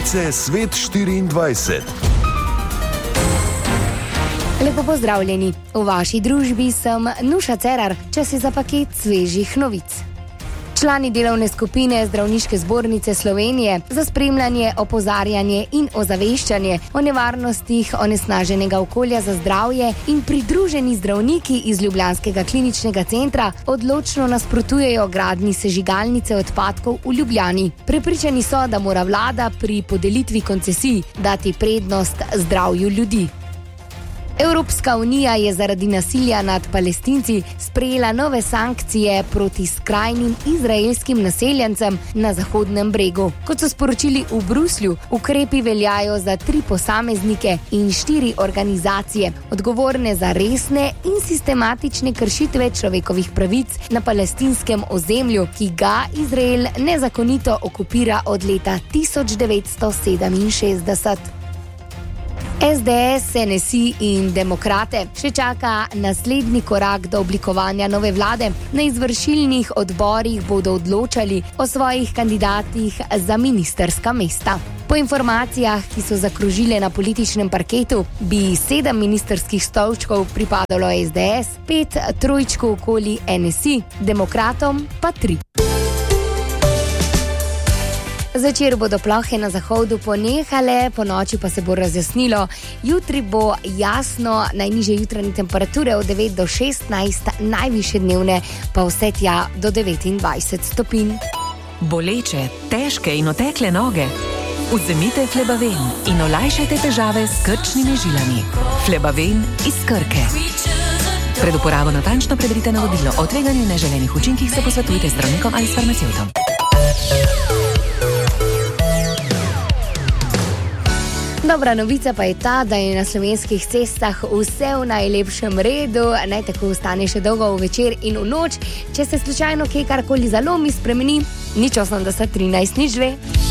Novice Svet 24. Lepo pozdravljeni. V vaši družbi sem Nuša Cerar, čas je za paket svežih novic. Člani delovne skupine Zdravniške zbornice Slovenije za spremljanje, opozarjanje in ozaveščanje o nevarnostih onesnaženega okolja za zdravje in pridruženi zdravniki iz ljubljanskega kliničnega centra odločno nasprotujejo gradnji sežigalnice odpadkov v Ljubljani. Prepričani so, da mora vlada pri podelitvi koncesij dati prednost zdravju ljudi. Evropska unija je zaradi nasilja nad Palestinci sprejela nove sankcije proti skrajnim izraelskim naseljencem na Zahodnem bregu. Kot so sporočili v Bruslju, ukrepi veljajo za 3 posameznike in 4 organizacije, odgovorne za resne in sistematične kršitve človekovih pravic na palestinskem ozemlju, ki ga Izrael nezakonito okupira od leta 1967. SDS, NSI in Demokrate še čaka naslednji korak do oblikovanja nove vlade. Na izvršilnih odborih bodo odločali o svojih kandidatih za ministerska mesta. Po informacijah, ki so zakrožile na političnem parketu, bi 7 ministerskih stolčkov pripadalo SDS, 5 trojčkov okoli NSI, Demokratom pa 3. Zvečer bodo plohe na zahodu ponehale, po noči pa se bo razjasnilo. Jutri bo jasno, najnižje jutranje temperature od 9 do 16, najvišje dnevne pa vse tja do 29 stopinj. Boleče, težke in otekle noge? Vzemite Flebaven in olajšajte težave s krčnimi žilami. Flebaven iz Krke. Pred uporabo natančno preberite navodilo. O tveganju in neželenih učinkih se posvetujte z zdravnikom ali s farmacevtom. Dobra novica pa je ta, da je na slovenskih cestah vse v najlepšem redu, naj tako ostane še dolgo v večer in v noč. Če se slučajno kaj karkoli zalomi, spremeni, nič 80 13 nič 2.